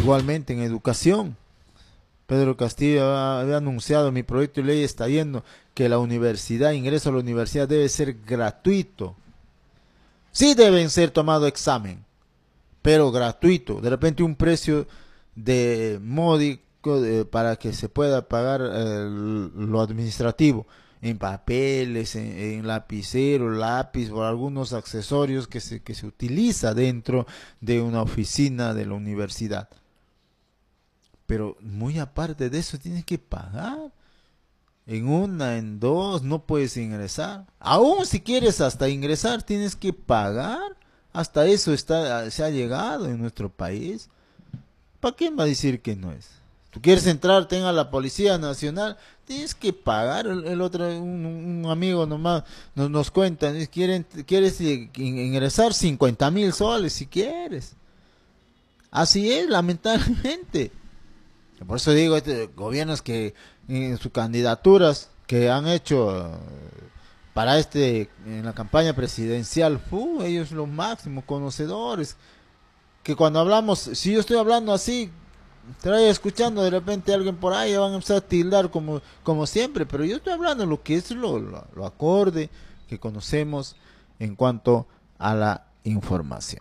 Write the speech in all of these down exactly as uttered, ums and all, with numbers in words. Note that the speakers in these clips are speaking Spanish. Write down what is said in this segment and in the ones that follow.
Igualmente en educación, Pedro Castillo había anunciado: mi proyecto de ley está yendo que la universidad, ingreso a la universidad debe ser gratuito. Sí deben ser tomado examen, pero gratuito. De repente un precio de módico de, para que se pueda pagar eh, lo administrativo, en papeles, en, en lapicero, lápiz o algunos accesorios que se, que se utiliza dentro de una oficina de la universidad. Pero muy aparte de eso tienes que pagar. En una, en dos, no puedes ingresar. Aún si quieres hasta ingresar, tienes que pagar. Hasta eso está, se ha llegado en nuestro país. ¿Para quién va a decir que no es? Tú quieres entrar, tenga la Policía Nacional, tienes que pagar. El, el otro, un, un amigo nomás nos, nos cuenta, quieren, quieres ingresar cincuenta mil soles si quieres. Así es, lamentablemente. Por eso digo, este, gobiernos que en sus candidaturas que han hecho uh, para este, en la campaña presidencial, uh, ellos los máximos conocedores, que cuando hablamos, si yo estoy hablando así, te vaya escuchando de repente alguien por ahí, van a empezar a tildar como, como siempre, pero yo estoy hablando lo que es lo, lo, lo acorde que conocemos en cuanto a la información.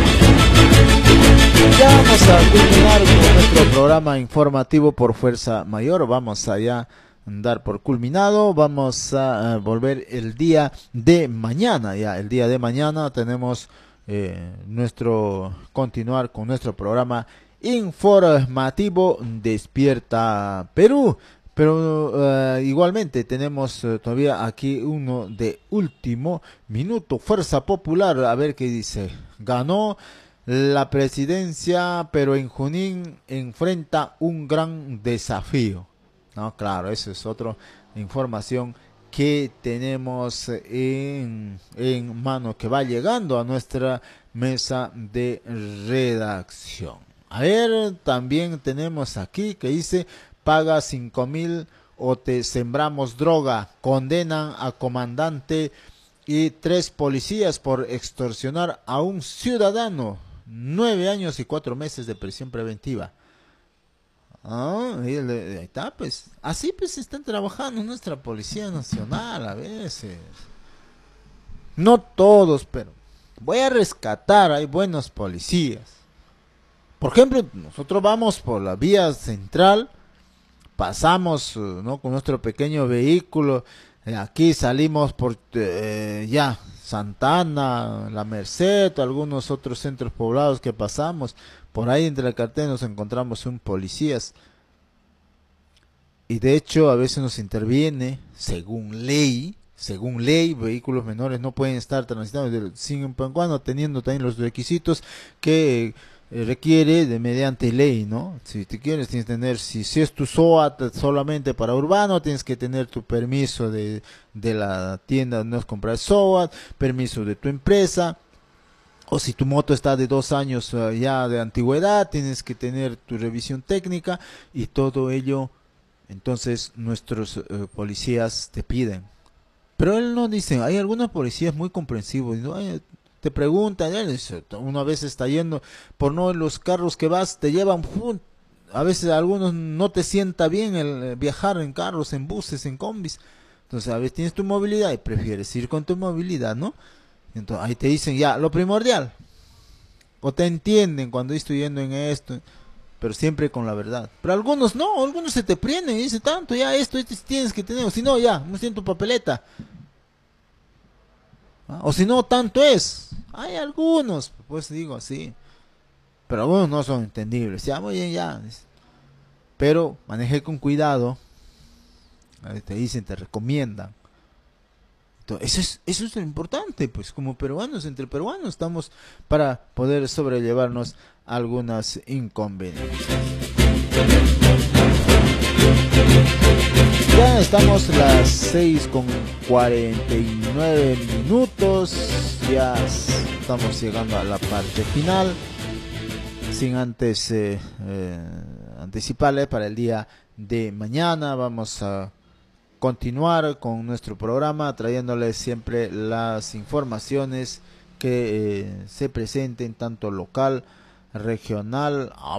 Ya vamos a culminar con nuestro programa informativo por fuerza mayor. Vamos allá a dar por culminado. Vamos a uh, volver el día de mañana. Ya el día de mañana tenemos eh, nuestro continuar con nuestro programa informativo Despierta Perú. Pero uh, igualmente tenemos uh, todavía aquí uno de último minuto. Fuerza Popular, a ver qué dice. Ganó la presidencia, pero en Junín enfrenta un gran desafío. No, claro, eso es otra información que tenemos en, en mano, que va llegando a nuestra mesa de redacción. A ver, también tenemos aquí que dice: paga cinco mil o te sembramos droga. Condenan a comandante y tres policías por extorsionar a un ciudadano. Nueve años y cuatro meses de prisión preventiva. Ah, ahí está, pues. Así pues están trabajando nuestra Policía Nacional a veces. No todos, pero voy a rescatar, hay buenos policías. Por ejemplo, nosotros vamos por la vía central, pasamos, ¿no?, con nuestro pequeño vehículo. Eh, aquí salimos por eh, ya Santana, La Merced, algunos otros centros poblados que pasamos. Por ahí entre el cartel nos encontramos un policías. Y de hecho a veces nos interviene, según ley, según ley, vehículos menores no pueden estar transitando, sin cuando teniendo también los requisitos que eh, requiere de mediante ley, ¿no? Si te quieres, tienes que tener, si, si es tu SOAT solamente para urbano, tienes que tener tu permiso de, de la tienda donde vas a comprar SOAT, permiso de tu empresa. O si tu moto está de dos años uh, ya de antigüedad, tienes que tener tu revisión técnica y todo ello. Entonces nuestros uh, policías te piden. Pero él no dice, hay algunos policías muy comprensivos. ¿No? Te preguntan, una vez está yendo por no los carros que vas, te llevan. A veces a algunos no te sienta bien el viajar en carros, en buses, en combis. Entonces a veces tienes tu movilidad y prefieres ir con tu movilidad, ¿no? Entonces ahí te dicen ya lo primordial, o te entienden cuando estoy yendo en esto, pero siempre con la verdad. Pero algunos no, algunos se te prenden y dicen tanto, ya esto, esto tienes que tener, o si no ya, no siento papeleta, ¿ah? O si no tanto es, hay algunos, pues digo así, pero algunos no son entendibles, ya muy bien ya, pero maneje con cuidado, ahí te dicen, te recomiendan. Eso es, eso es lo importante, pues como peruanos, entre peruanos estamos para poder sobrellevarnos algunas inconveniencias. Ya estamos las seis con cuarenta y nueve minutos, ya estamos llegando a la parte final, sin antes eh, eh, anticiparle para el día de mañana. Vamos a continuar con nuestro programa trayéndoles siempre las informaciones que eh, se presenten tanto local, regional,